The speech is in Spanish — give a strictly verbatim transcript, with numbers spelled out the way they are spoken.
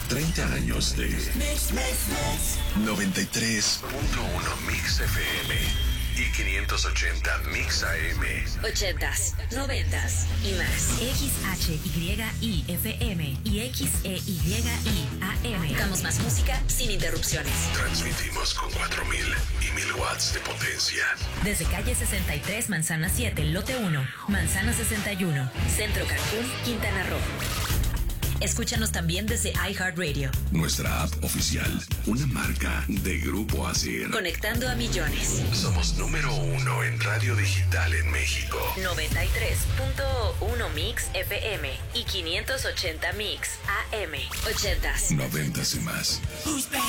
treinta años de Mix, mix, mix. noventa y tres punto uno Mix F M y quinientos ochenta Mix A M. ochentas, noventas y más. X H Y I F M y X E Y I A M. Damos más música sin interrupciones. Transmitimos con cuatro mil y mil watts de potencia. Desde calle sesenta y tres, Manzana siete, lote uno, Manzana sesenta y uno. Centro Cancún, Quintana Roo. Escúchanos también desde iHeartRadio. Nuestra app oficial, una marca de Grupo Asir. Conectando a millones. Somos número uno en radio digital en México. noventa y tres punto uno Mix F M y quinientos ochenta Mix A M. ochentas. Noventas y más.